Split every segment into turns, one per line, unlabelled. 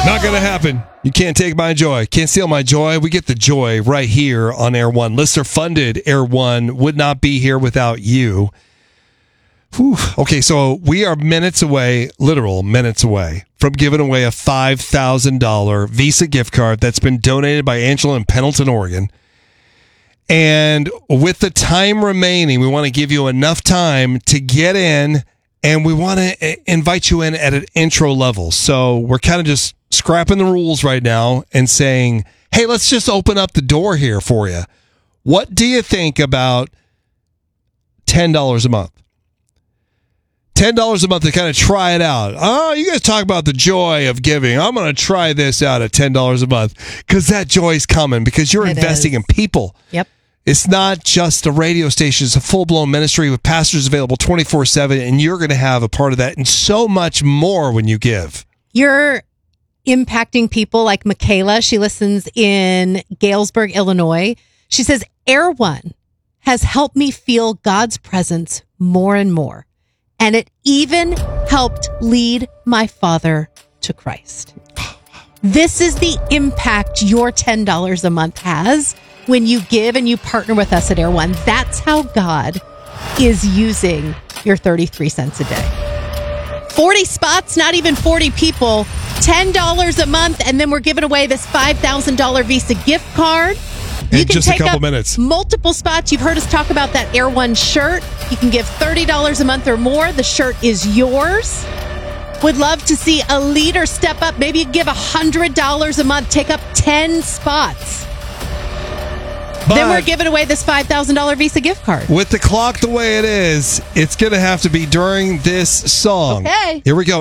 Not going to happen. You can't take my joy. Can't steal my joy. We get the joy right here on Air One. Listener-funded Air One would not be here without you. Whew. Okay, so we are minutes away, literal minutes away, from giving away a $5,000 Visa gift card that's been donated by Angela in Pendleton, Oregon. And with the time remaining, we want to give you enough time to get in, and we want to invite you in at an intro level. So we're kind of just scrapping the rules right now and saying, hey, let's just open up the door here for you. What do you think about $10 a month? $10 a month to kind of try it out. Oh, you guys talk about the joy of giving. I'm going to try this out at $10 a month because that joy is coming because you're investing in people.
Yep.
It's not just a radio station. It's a full-blown ministry with pastors available 24/7, and you're going to have a part of that and so much more when you give.
You're impacting people like Michaela. She listens in Galesburg, Illinois. She says, Air One has helped me feel God's presence more and more. And it even helped lead my father to Christ. This is the impact your $10 a month has when you give and you partner with us at Air One. That's how God is using your 33 cents a day. 40 spots, not even 40 people, $10 a month, and then we're giving away this $5,000 Visa gift card. You can
just
take
a couple
up
minutes.
Multiple spots. You've heard us talk about that Air One shirt. You can give $30 a month or more. The shirt is yours. Would love to see a leader step up. Maybe you give $100 a month. Take up 10 spots.
But
then we're giving away this $5,000 Visa gift card.
With the clock the way it is, it's going to have to be during this song.
Okay.
Here we go.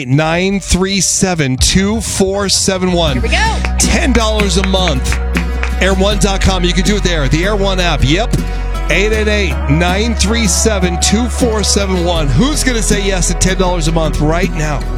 888-937-2471.
Here we go.
$10 a month. Air1.com. You can do it there. The Air One app. Yep. 888-937-2471. Who's going to say yes at $10 a month right now?